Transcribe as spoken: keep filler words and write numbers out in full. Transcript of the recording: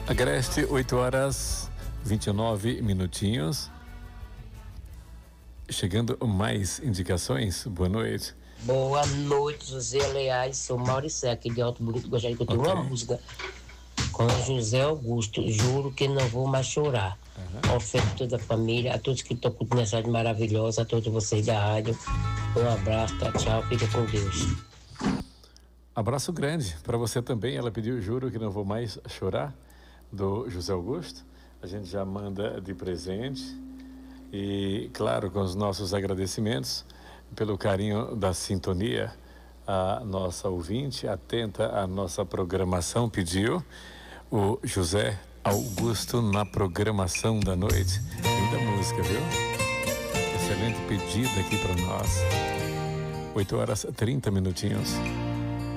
Agreste, oito horas vinte e nove minutinhos. Chegando mais indicações. Boa noite. Boa noite, José Leais. Sou Maurício, aqui de Alto Bonito. Gostaria de eu tenho okay. uma música com José Augusto. Juro que não vou mais chorar. Uhum. Oferto a toda a família, a todos que estão com mensagem maravilhosa, a todos vocês da rádio. Um abraço, tá, tchau, fica com Deus. Abraço grande para você também. Ela pediu Juro que não vou mais chorar, do José Augusto. A gente já manda de presente. E, claro, com os nossos agradecimentos pelo carinho da sintonia, a nossa ouvinte, atenta à nossa programação, pediu o José Augusto na programação da noite. Linda música, viu? Excelente pedido aqui para nós. oito horas trinta minutinhos.